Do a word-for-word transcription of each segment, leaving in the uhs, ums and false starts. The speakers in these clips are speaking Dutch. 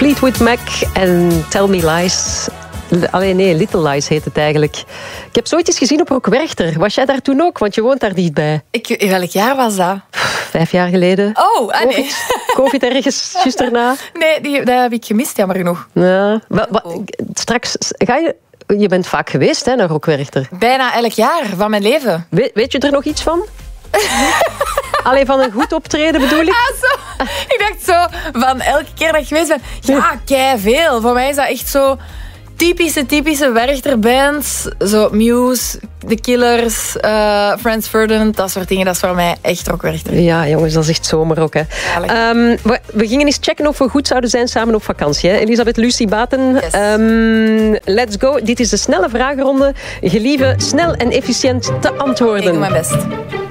Fleetwood Mac en Tell Me Lies. Allee, nee, Little Lies heet het eigenlijk. Ik heb zoiets eens gezien op Rockwerchter. Was jij daar toen ook? Want je woont daar dichtbij. Ik, in welk jaar was dat? Vijf jaar geleden. Oh, ah, nee. COVID, COVID ergens, juist erna. Nee, die, dat heb ik gemist, jammer genoeg. Ja. Wa, wa, straks ga je... Je bent vaak geweest, hè, naar Rockwerchter. Bijna elk jaar van mijn leven. We, weet je er nog iets van? Alleen van een goed optreden bedoel ik? Ah, zo. Ik dacht zo, van elke keer dat ik geweest ben... Ja, kei veel. Voor mij is dat echt zo... Typische, typische Werchter-bands. Zo Muse, The Killers, uh, Franz Ferdinand, dat soort dingen. Dat is voor mij echt Rockwerchter. Ja, jongens, dat is echt zomer ook. Hè. Um, we, we gingen eens checken of we goed zouden zijn samen op vakantie. Hè. Elisabeth, Lucie, Baten. Yes. Um, let's go. Dit is de snelle vragenronde. Gelieve snel en efficiënt te antwoorden. Ik doe mijn best.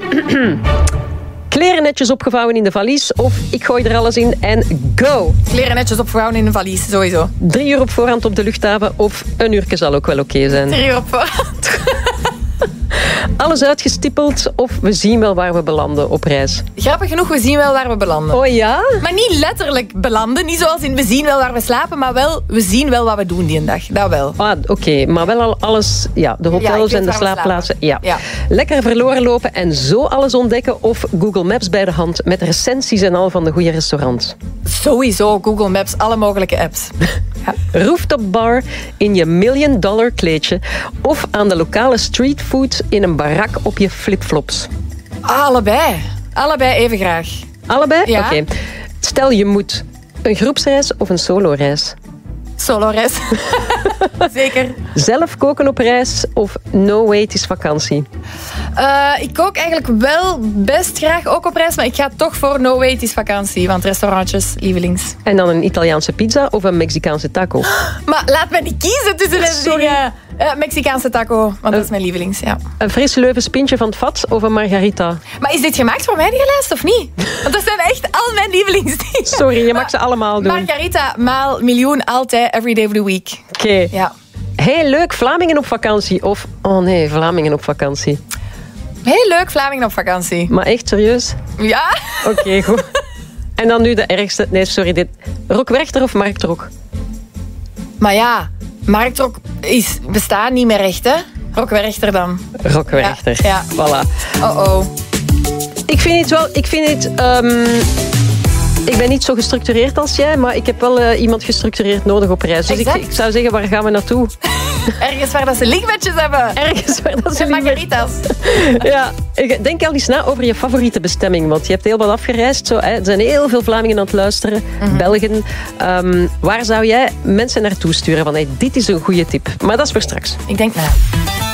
Kleren netjes opgevouwen in de valies of ik gooi er alles in en go. Kleren netjes opgevouwen in een valies, sowieso. Drie uur op voorhand op de luchthaven of een uurtje zal ook wel oké okay zijn. Drie uur op voorhand. Alles uitgestippeld of we zien wel waar we belanden op reis? Grappig genoeg, we zien wel waar we belanden. Oh ja? Maar niet letterlijk belanden. Niet zoals in we zien wel waar we slapen, maar wel we zien wel wat we doen die dag. Dat wel. Ah, oké, okay. Maar wel al alles, ja, de hotels ja, en de slaapplaatsen. Ja. Ja. Lekker verloren lopen en zo alles ontdekken of Google Maps bij de hand met recensies en al van de goede restaurants? Sowieso Google Maps, alle mogelijke apps. Ja. Rooftop bar in je million dollar kleedje of aan de lokale streetfood in een barak op je flipflops? Allebei. Allebei even graag. Allebei? Ja. Oké. Okay. Stel je moet een groepsreis of een solo-reis? Solo-reis. Zeker. Zelf koken op reis of no way, het is vakantie? Uh, ik kook eigenlijk wel best graag ook op reis, maar ik ga toch voor no way, het is vakantie. Want restaurantjes, lievelings. En dan een Italiaanse pizza of een Mexicaanse taco? Maar laat me niet kiezen tussen de Sorry. dingen. Uh, Mexicaanse taco, want dat is mijn lievelings, ja. Een fris Leuven pintje van het vat of een margarita? Maar is dit gemaakt voor mij, die lijst, of niet? Want dat zijn echt al mijn lievelingsdingen. Sorry, je mag ze allemaal doen. Margarita maal miljoen, altijd, every day of the week. Oké. Okay. Ja. Heel leuk, Vlamingen op vakantie. Of, oh nee, Vlamingen op vakantie. Heel leuk, Vlamingen op vakantie. Maar echt, serieus? Ja. Oké, okay, goed. En dan nu de ergste. Nee, sorry, dit. Rockwerchter of Marktrok? Maar ja, Marktrok is, bestaat niet meer echt, hè? Rockwerchter dan. Rockwerchter, ja, ja. Voilà. Oh-oh. Ik vind het wel... Ik vind het... Um, ik ben niet zo gestructureerd als jij, maar ik heb wel uh, iemand gestructureerd nodig op reis. Dus ik, ik zou zeggen, waar gaan we naartoe? Ergens waar dat ze linkbedjes hebben. Ergens waar dat ze en margaritas. Ja, denk al eens na over je favoriete bestemming. Want je hebt heel wat afgereisd. Zo, hè. Er zijn heel veel Vlamingen aan het luisteren. Mm-hmm. Belgen. Um, waar zou jij mensen naartoe sturen? Van, hey, dit is een goede tip. Maar dat is voor straks. Ik denk, nou...